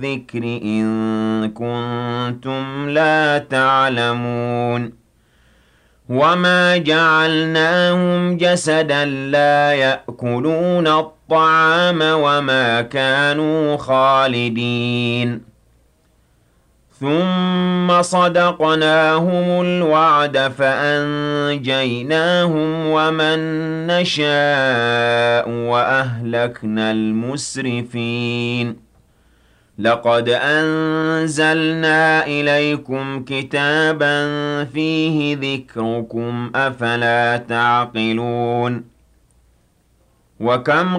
الذِّكْرِ إِن كُنتُمْ لَا تَعْلَمُونَ وَمَا جَعَلْنَاهُمْ جَسَدًا لَّا يَأْكُلُونَ الطَّعَامَ وَمَا كَانُوا خَالِدِينَ ثُمَّ صَدَقْنَاهُمُ الْوَعْدَ فَأَنجَيْنَاهُمْ وَمَن نَّشَاءُ وَأَهْلَكْنَا الْمُسْرِفِينَ لقد أنزلنا إليكم كتابا فيه ذكركم أفلا تعقلون وكم